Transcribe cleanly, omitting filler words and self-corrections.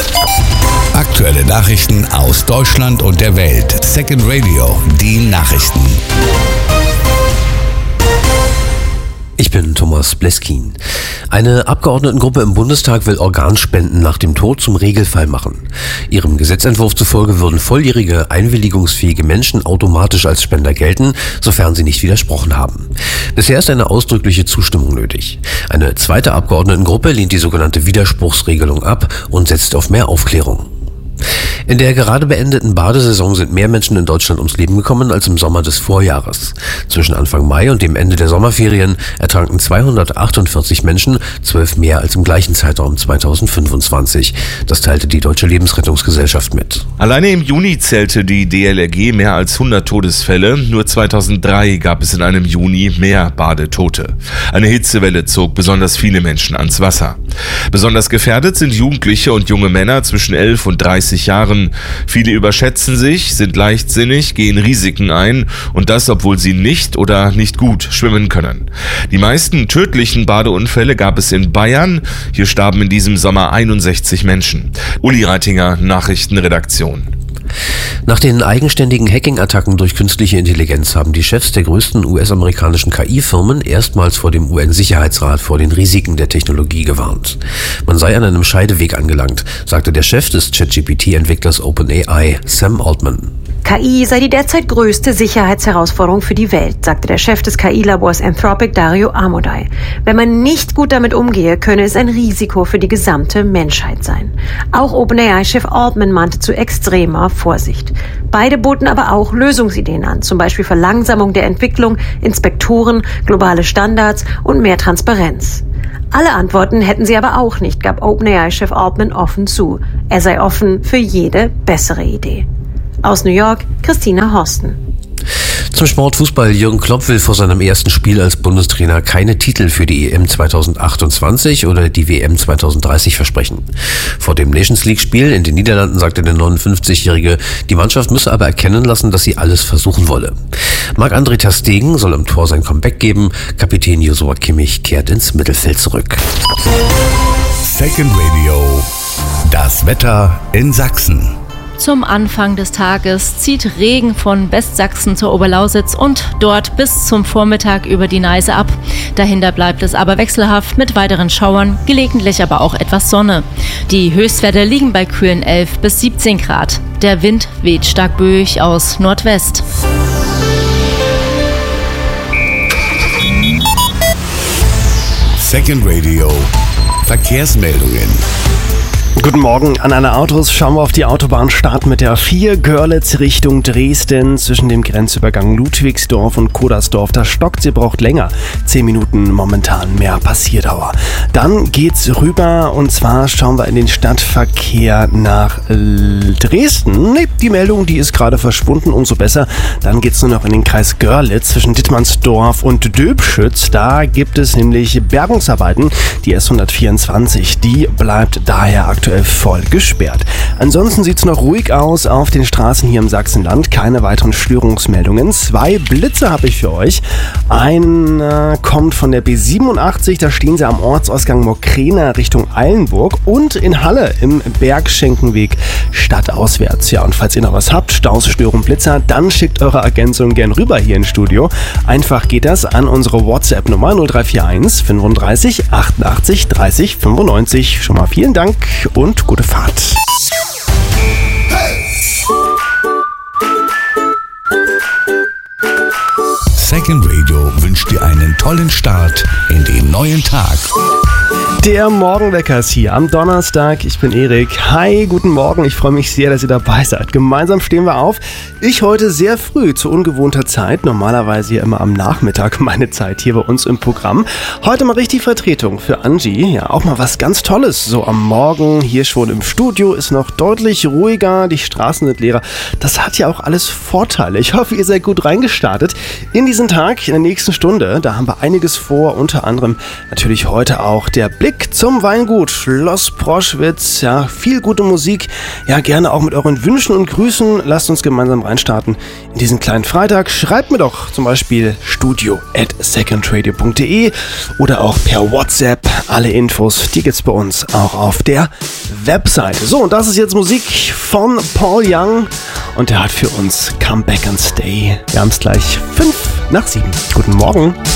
Aktuelle Nachrichten aus Deutschland und der Welt. Second Radio, die Nachrichten. Ich bin Thomas Bleskin. Eine Abgeordnetengruppe im Bundestag will Organspenden nach dem Tod zum Regelfall machen. Ihrem Gesetzentwurf zufolge würden volljährige, einwilligungsfähige Menschen automatisch als Spender gelten, sofern sie nicht widersprochen haben. Bisher ist eine ausdrückliche Zustimmung nötig. Eine zweite Abgeordnetengruppe lehnt die sogenannte Widerspruchsregelung ab und setzt auf mehr Aufklärung. In der gerade beendeten Badesaison sind mehr Menschen in Deutschland ums Leben gekommen als im Sommer des Vorjahres. Zwischen Anfang Mai und dem Ende der Sommerferien ertranken 248 Menschen, 12 mehr als im gleichen Zeitraum 2025. Das teilte die Deutsche Lebensrettungsgesellschaft mit. Alleine im Juni zählte die DLRG mehr als 100 Todesfälle. Nur 2003 gab es in einem Juni mehr Badetote. Eine Hitzewelle zog besonders viele Menschen ans Wasser. Besonders gefährdet sind Jugendliche und junge Männer zwischen 11 und 30 Jahren. Viele überschätzen sich, sind leichtsinnig, gehen Risiken ein und das, obwohl sie nicht oder nicht gut schwimmen können. Die meisten tödlichen Badeunfälle gab es in Bayern. Hier starben in diesem Sommer 61 Menschen. Uli Reitinger, Nachrichtenredaktion. Nach den eigenständigen Hacking-Attacken durch künstliche Intelligenz haben die Chefs der größten US-amerikanischen KI-Firmen erstmals vor dem UN-Sicherheitsrat vor den Risiken der Technologie gewarnt. Man sei an einem Scheideweg angelangt, sagte der Chef des ChatGPT-Entwicklers OpenAI, Sam Altman. KI sei die derzeit größte Sicherheitsherausforderung für die Welt, sagte der Chef des KI-Labors Anthropic, Dario Amodei. Wenn man nicht gut damit umgehe, könne es ein Risiko für die gesamte Menschheit sein. Auch OpenAI-Chef Altman mahnte zu extremer Vorsicht. Beide boten aber auch Lösungsideen an, zum Beispiel Verlangsamung der Entwicklung, Inspektoren, globale Standards und mehr Transparenz. Alle Antworten hätten sie aber auch nicht, gab OpenAI-Chef Altman offen zu. Er sei offen für jede bessere Idee. Aus New York, Christina Horsten. Zum Sportfußball. Jürgen Klopp will vor seinem ersten Spiel als Bundestrainer keine Titel für die EM 2028 oder die WM 2030 versprechen. Vor dem Nations-League-Spiel in den Niederlanden sagte der 59-Jährige, die Mannschaft müsse aber erkennen lassen, dass sie alles versuchen wolle. Marc-André ter Stegen soll im Tor sein Comeback geben. Kapitän Joshua Kimmich kehrt ins Mittelfeld zurück. Second Radio, das Wetter in Sachsen. Zum Anfang des Tages zieht Regen von Westsachsen zur Oberlausitz und dort bis zum Vormittag über die Neiße ab. Dahinter bleibt es aber wechselhaft mit weiteren Schauern, gelegentlich aber auch etwas Sonne. Die Höchstwerte liegen bei kühlen 11 bis 17 Grad. Der Wind weht stark böig aus Nordwest. Second Radio, Verkehrsmeldungen. Guten Morgen. An alle Autos schauen wir auf die Autobahn. Starten mit der A4 Görlitz Richtung Dresden zwischen dem Grenzübergang Ludwigsdorf und Kodersdorf. Da stockt, sie braucht länger. 10 Minuten momentan mehr Passierdauer. Dann geht's rüber und zwar schauen wir in den Stadtverkehr nach Dresden. Nee, die Meldung, die ist gerade verschwunden, umso besser. Dann geht's nur noch in den Kreis Görlitz zwischen Dittmannsdorf und Döbschütz. Da gibt es nämlich Bergungsarbeiten. Die S124, die bleibt daher aktuell voll gesperrt. Ansonsten sieht es noch ruhig aus auf den Straßen hier im Sachsenland. Keine weiteren Störungsmeldungen. 2 Blitze habe ich für euch. Einer kommt von der B87, da stehen sie am Ortsausgang Mokrena Richtung Eilenburg und in Halle im Bergschenkenweg stadtauswärts. Ja, und falls ihr noch was habt, Staus, Störung, Blitzer, dann schickt eure Ergänzung gern rüber hier ins Studio. Einfach geht das an unsere WhatsApp-Nummer 0341 35 88 30 95. Schon mal vielen Dank und gute Fahrt. Second Radio wünscht dir einen tollen Start in den neuen Tag. Der Morgenwecker ist hier am Donnerstag. Ich bin Erik. Hi, guten Morgen. Ich freue mich sehr, dass ihr dabei seid. Gemeinsam stehen wir auf. Ich heute sehr früh zu ungewohnter Zeit. Normalerweise ja immer am Nachmittag meine Zeit hier bei uns im Programm. Heute mal richtig Vertretung für Angie. Ja, auch mal was ganz Tolles. So am Morgen hier schon im Studio ist noch deutlich ruhiger. Die Straßen sind leerer. Das hat ja auch alles Vorteile. Ich hoffe, ihr seid gut reingestartet in diesen Tag. In der nächsten Stunde, da haben wir einiges vor. Unter anderem natürlich heute auch der Blick Weg zum Weingut Schloss Proschwitz. Ja, viel gute Musik. Ja, gerne auch mit euren Wünschen und Grüßen. Lasst uns gemeinsam reinstarten in diesen kleinen Freitag. Schreibt mir doch zum Beispiel studio@secondradio.de oder auch per WhatsApp. Alle Infos, die gibt's bei uns auch auf der Webseite. So, und das ist jetzt Musik von Paul Young und der hat für uns Come Back and Stay. Wir haben es gleich 5 nach 7. Guten Morgen.